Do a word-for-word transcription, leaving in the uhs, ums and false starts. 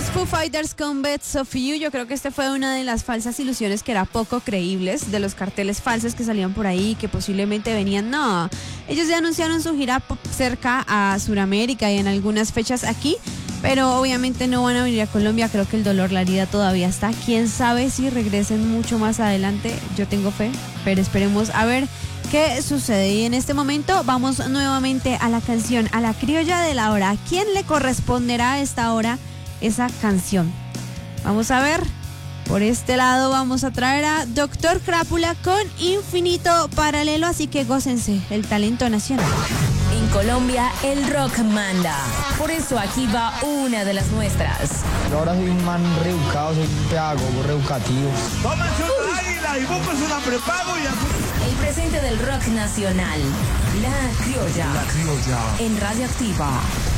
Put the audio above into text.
los Foo Fighters con Beds of You. Yo creo que este fue una de las falsas ilusiones que era poco creíbles, de los carteles falsos que salían por ahí, que posiblemente venían. No, ellos ya anunciaron su gira cerca a Sudamérica y en algunas fechas aquí, pero obviamente no van a venir a Colombia. Creo que el dolor, la herida todavía está. Quién sabe si regresen mucho más adelante. Yo tengo fe, pero esperemos a ver qué sucede. Y en este momento vamos nuevamente a la canción, a la criolla de la hora. ¿A quién le corresponderá a esta hora esa canción? Vamos a ver. Por este lado vamos a traer a Doctor Crápula con Infinito Paralelo, así que gócense el talento nacional. En Colombia el rock manda, por eso aquí va una de las nuestras. Yo ahora soy un man reeducado, soy un pedagogo reeducativo. Tómense una águila y búsquense una prepago y así. El presente del rock nacional, La Criolla, La Criolla. en Radioactiva.